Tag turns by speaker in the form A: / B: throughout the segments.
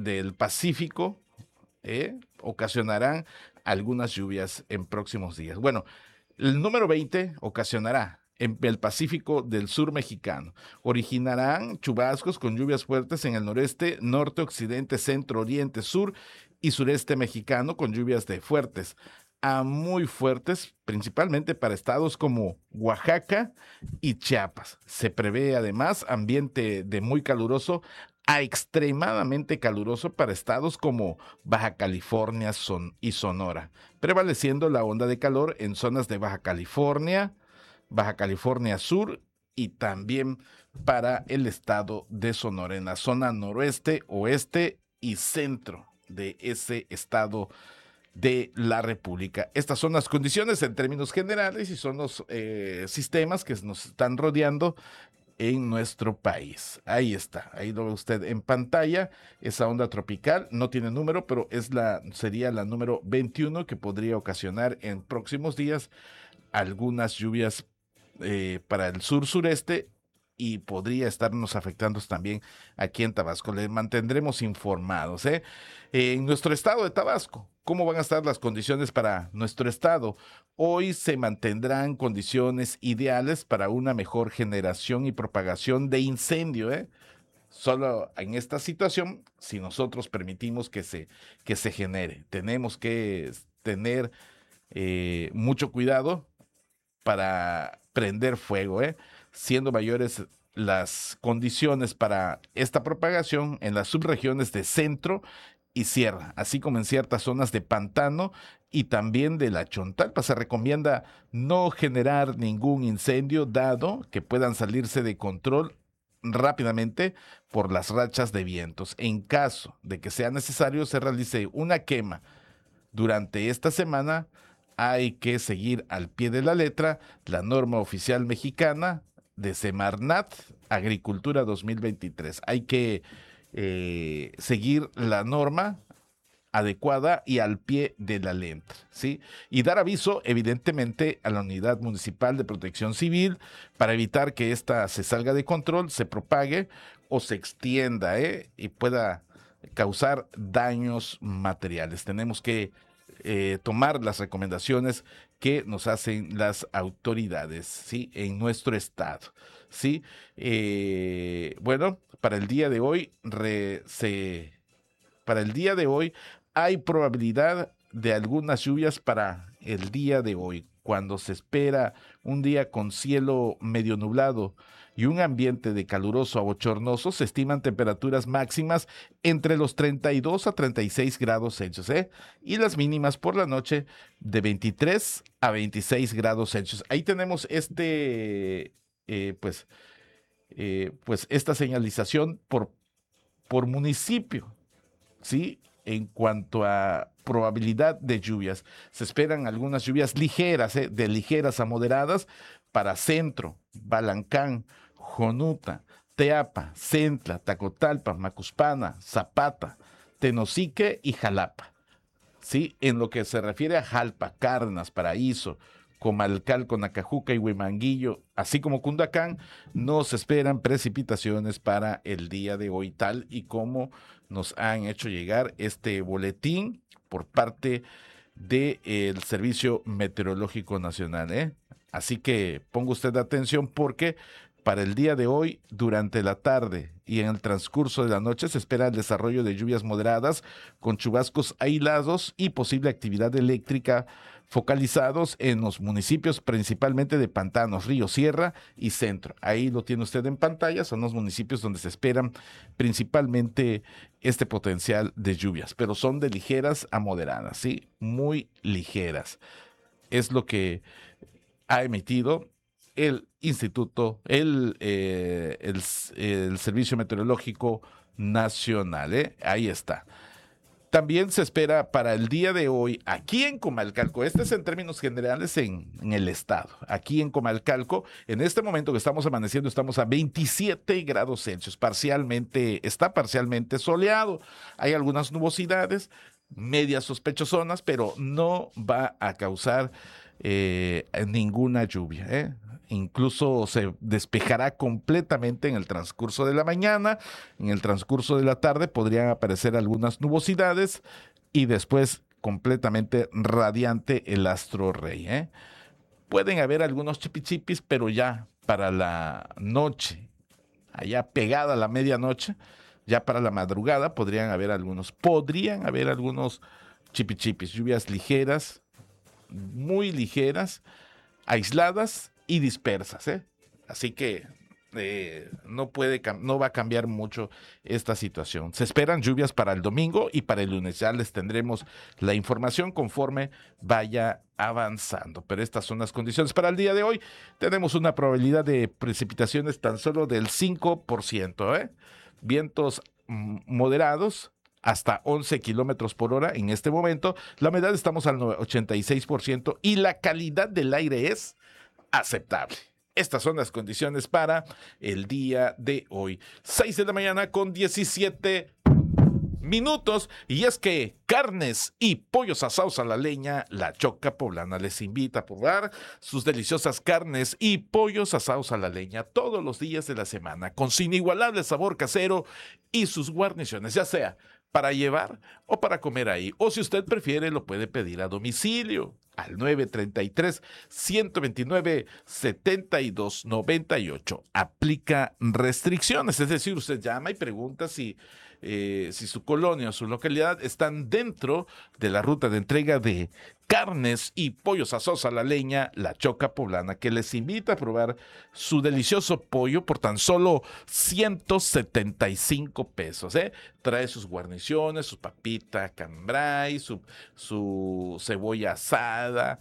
A: del Pacífico ocasionarán algunas lluvias en próximos días. Bueno, el número 20 ocasionará en el Pacífico del sur mexicano. Originarán chubascos con lluvias fuertes en el noreste, norte, occidente, centro, oriente, sur y sureste mexicano con lluvias de fuertes a muy fuertes, principalmente para estados como Oaxaca y Chiapas. Se prevé además ambiente de muy caluroso a extremadamente caluroso para estados como Baja California y Sonora, prevaleciendo la onda de calor en zonas de Baja California, Baja California Sur y también para el estado de Sonora, en la zona noroeste, oeste y centro de ese estado de la República. Estas son las condiciones en términos generales y son los sistemas que nos están rodeando en nuestro país. Ahí está, ahí lo ve usted en pantalla, esa onda tropical no tiene número, pero sería la número 21 que podría ocasionar en próximos días algunas lluvias para el sur-sureste y podría estarnos afectando también aquí en Tabasco. Le mantendremos informados. En nuestro estado de Tabasco, ¿cómo van a estar las condiciones para nuestro estado? Hoy se mantendrán condiciones ideales para una mejor generación y propagación de incendio. Solo en esta situación, si nosotros permitimos que se genere, tenemos que tener mucho cuidado para prender fuego, siendo mayores las condiciones para esta propagación en las subregiones de centro y sierra, así como en ciertas zonas de pantano y también de la Chontalpa. Se recomienda no generar ningún incendio, dado que puedan salirse de control rápidamente por las rachas de vientos. En caso de que sea necesario, se realice una quema durante esta semana. Hay que seguir al pie de la letra la norma oficial mexicana de Semarnat Agricultura 2023. Hay que seguir la norma adecuada y al pie de la letra, ¿sí? Y dar aviso, evidentemente, a la Unidad Municipal de Protección Civil para evitar que ésta se salga de control, se propague o se extienda, y pueda causar daños materiales. Tenemos que tomar las recomendaciones que nos hacen las autoridades, ¿sí? En nuestro estado, ¿sí? Bueno, para el día de hoy, para el día de hoy hay probabilidad de algunas lluvias para el día de hoy, cuando se espera un día con cielo medio nublado y un ambiente de caluroso a bochornoso. Se estiman temperaturas máximas entre los 32 a 36 grados Celsius, y las mínimas por la noche de 23 a 26 grados Celsius. Ahí tenemos pues esta señalización por municipio, ¿sí? En cuanto a probabilidad de lluvias, se esperan algunas lluvias ligeras, de ligeras a moderadas para Centro, Balancán, Jonuta, Teapa, Centla, Tacotalpa, Macuspana, Zapata, Tenosique y Jalapa. ¿Sí? En lo que se refiere a Jalpa, Cárdenas, Paraíso, Comalcalco, Nacajuca y Huimanguillo, así como Cundacán, no se esperan precipitaciones para el día de hoy, tal y como nos han hecho llegar este boletín por parte del Servicio Meteorológico Nacional, Así que ponga usted atención porque para el día de hoy, durante la tarde y en el transcurso de la noche, se espera el desarrollo de lluvias moderadas con chubascos aislados y posible actividad eléctrica focalizados en los municipios principalmente de Pantanos, Río, Sierra y Centro. Ahí lo tiene usted en pantalla, son los municipios donde se esperan principalmente este potencial de lluvias, pero son de ligeras a moderadas, ¿sí? Muy ligeras. Es lo que ha emitido el instituto, el Servicio Meteorológico Nacional, Ahí está. También se espera para el día de hoy aquí en Comalcalco, este es en términos generales en el estado, aquí en Comalcalco, en este momento que estamos amaneciendo, estamos a 27 grados Celsius, está parcialmente soleado, hay algunas nubosidades, medias sospechosonas, pero no va a causar ninguna lluvia, ¿eh? Incluso se despejará completamente en el transcurso de la mañana, en el transcurso de la tarde podrían aparecer algunas nubosidades y después completamente radiante el astro rey, ¿eh? Pueden haber algunos chipichipis, pero ya para la noche, allá pegada a la medianoche, ya para la madrugada podrían haber algunos chipichipis, lluvias ligeras, muy ligeras, aisladas y dispersas, ¿eh? Así que no va a cambiar mucho esta situación. Se esperan lluvias para el domingo y para el lunes. Ya les tendremos la información conforme vaya avanzando. Pero estas son las condiciones para el día de hoy. Tenemos una probabilidad de precipitaciones tan solo del 5%, ¿eh? Vientos moderados hasta 11 kilómetros por hora en este momento. La humedad estamos al 86% y la calidad del aire es aceptable. Estas son las condiciones para el día de hoy. 6 de la mañana con 17 minutos. Y es que carnes y pollos asados a la leña, La Choca Poblana les invita a probar sus deliciosas carnes y pollos asados a la leña todos los días de la semana, con su inigualable sabor casero y sus guarniciones, ya sea para llevar o para comer ahí. O si usted prefiere, lo puede pedir a domicilio al 933-129-7298. Aplica restricciones, es decir, usted llama y pregunta si su colonia o su localidad están dentro de la ruta de entrega de carnes y pollos asados a la leña, La Choca Poblana, que les invita a probar su delicioso pollo por tan solo 175 pesos, ¿eh? Trae sus guarniciones, su papita cambray, su cebolla asada,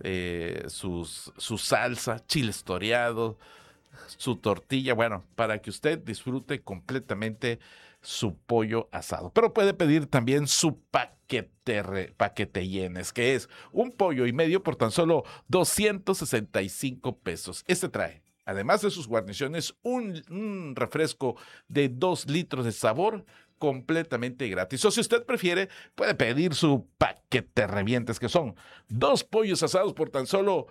A: su salsa, chiles toreados, su tortilla, bueno, para que usted disfrute completamente su pollo asado. Pero puede pedir también su paquete llenes, que es un pollo y medio por tan solo 265 pesos. Este trae, además de sus guarniciones, un refresco de 2 litros de sabor completamente gratis. O si usted prefiere, puede pedir su paquete revientes, que son 2 pollos asados por tan solo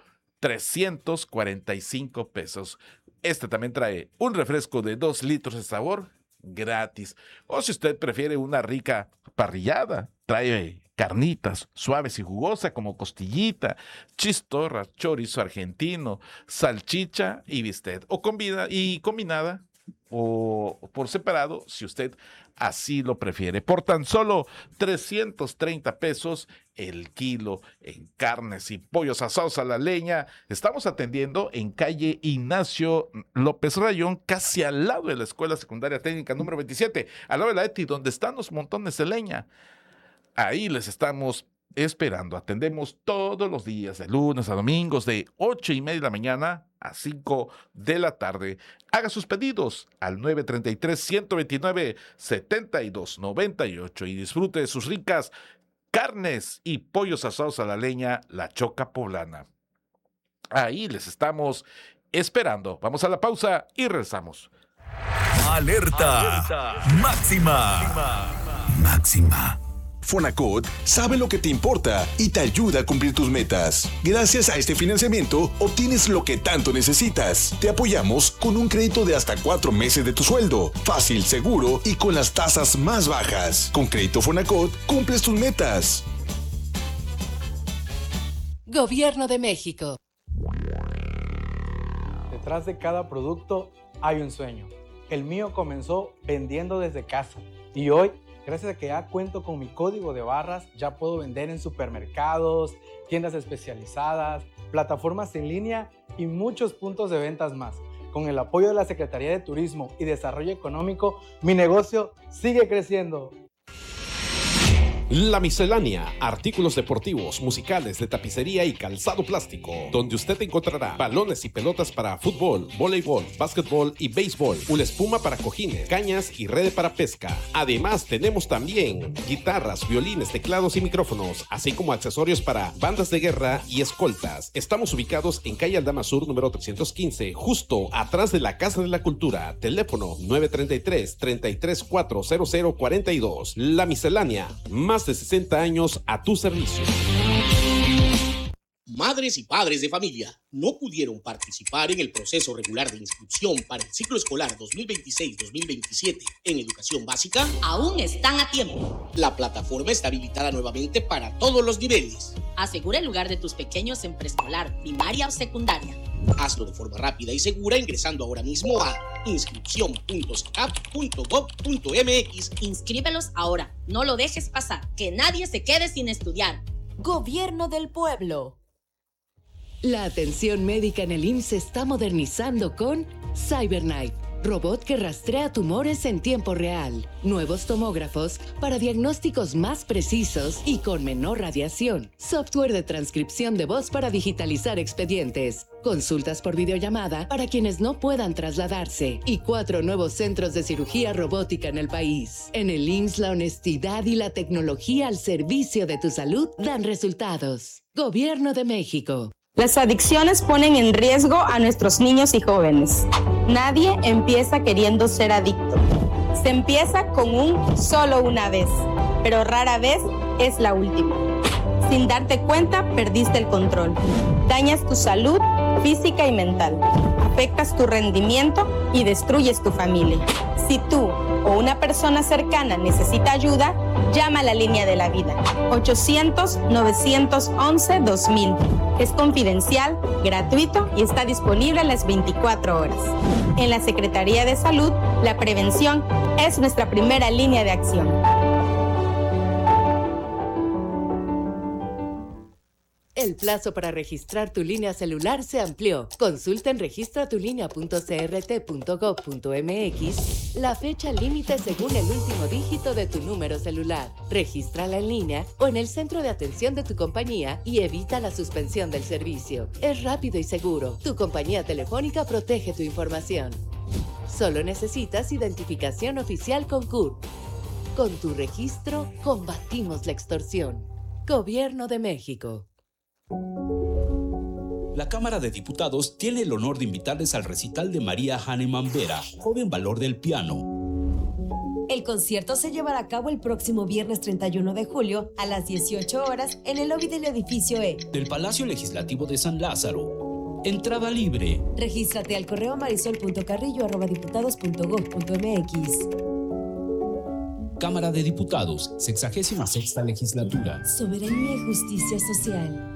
A: 345 pesos. Este también trae un refresco de 2 litros de sabor gratis. O si usted prefiere una rica parrillada, trae carnitas suaves y jugosas como costillita, chistorra, chorizo argentino, salchicha y bistec. O combinada o por separado, si usted así lo prefiere, por tan solo 330 pesos el kilo en carnes y pollos asados a la leña. Estamos atendiendo en calle Ignacio López Rayón, casi al lado de la Escuela Secundaria Técnica número 27, al lado de la ETI, donde están los montones de leña. Ahí les estamos esperando. Atendemos todos los días, de lunes a domingos, de 8:30 de la mañana a 5 de la tarde. Haga sus pedidos al 933-129-7298 y disfrute de sus ricas carnes y pollos asados a la leña, La Choca Poblana. Ahí les estamos esperando. Vamos a la pausa y regresamos.
B: Alerta. Máxima. Máxima. Fonacot sabe lo que te importa y te ayuda a cumplir tus metas. Gracias a este financiamiento, obtienes lo que tanto necesitas. Te apoyamos con un crédito de hasta 4 meses de tu sueldo. Fácil, seguro y con las tasas más bajas. Con Crédito Fonacot, cumples tus metas.
C: Gobierno de México.
D: Detrás de cada producto hay un sueño. El mío comenzó vendiendo desde casa y hoy, gracias a que ya cuento con mi código de barras, ya puedo vender en supermercados, tiendas especializadas, plataformas en línea y muchos puntos de ventas más. Con el apoyo de la Secretaría de Turismo y Desarrollo Económico, mi negocio sigue creciendo.
E: La Miscelánea, artículos deportivos, musicales, de tapicería y calzado plástico, donde usted encontrará balones y pelotas para fútbol, voleibol, básquetbol y béisbol, una espuma para cojines, cañas y red para pesca. Además, tenemos también guitarras, violines, teclados y micrófonos, así como accesorios para bandas de guerra y escoltas. Estamos ubicados en calle Aldama Sur, número 315, justo atrás de la Casa de la Cultura. Teléfono 933-334-0042. La Miscelánea, más de 60 años a tu servicio.
F: Madres y padres de familia no pudieron participar en el proceso regular de inscripción para el ciclo escolar 2026-2027 en educación básica.
G: Aún están a tiempo.
F: La plataforma está habilitada nuevamente para todos los niveles.
G: Asegura el lugar de tus pequeños en preescolar, primaria o secundaria.
F: Hazlo de forma rápida y segura ingresando ahora mismo a inscripción.secap.gov.mx.
G: Inscríbelos ahora. No lo dejes pasar. Que nadie se quede sin estudiar.
C: Gobierno del Pueblo. La atención médica en el IMSS se está modernizando con CyberKnife, robot que rastrea tumores en tiempo real, nuevos tomógrafos para diagnósticos más precisos y con menor radiación, software de transcripción de voz para digitalizar expedientes, consultas por videollamada para quienes no puedan trasladarse y 4 nuevos centros de cirugía robótica en el país. En el IMSS, la honestidad y la tecnología al servicio de tu salud dan resultados. Gobierno de México.
H: Las adicciones ponen en riesgo a nuestros niños y jóvenes. Nadie empieza queriendo ser adicto. Se empieza con solo una vez, pero rara vez es la última. Sin darte cuenta, perdiste el control. Dañas tu salud física y mental. Afectas tu rendimiento y destruyes tu familia. Si tú o una persona cercana necesita ayuda, llama a la línea de la vida. 800-911-2000. Es confidencial, gratuito y está disponible a las 24 horas. En la Secretaría de Salud, la prevención es nuestra primera línea de acción.
C: El plazo para registrar tu línea celular se amplió. Consulta en registratulinea.crt.gov.mx la fecha límite según el último dígito de tu número celular. Regístrala en línea o en el centro de atención de tu compañía y evita la suspensión del servicio. Es rápido y seguro. Tu compañía telefónica protege tu información. Solo necesitas identificación oficial con CURP. Con tu registro, combatimos la extorsión. Gobierno de México.
I: La Cámara de Diputados tiene el honor de invitarles al recital de María Hahnemann Vera, joven valor del piano.
J: El concierto se llevará a cabo el próximo viernes 31 de julio a las 18 horas en el lobby del edificio E
I: del Palacio Legislativo de San Lázaro. Entrada libre.
J: Regístrate al correo marisol.carrillo@diputados.gov.mx.
I: Cámara de Diputados, 66ª Legislatura.
J: Soberanía y justicia social.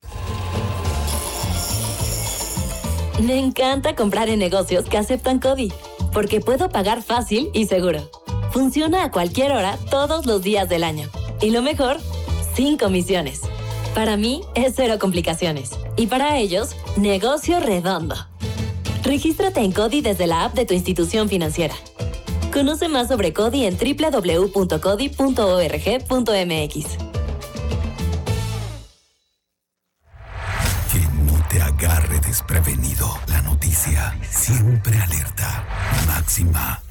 K: Me encanta comprar en negocios que aceptan CODI, porque puedo pagar fácil y seguro. Funciona a cualquier hora, todos los días del año. Y lo mejor, sin comisiones. Para mí, es cero complicaciones. Y para ellos, negocio redondo. Regístrate en CODI desde la app de tu institución financiera. Conoce más sobre CODI en www.codi.org.mx.
B: Que no te agarre desprevenido. La noticia siempre alerta. Máxima.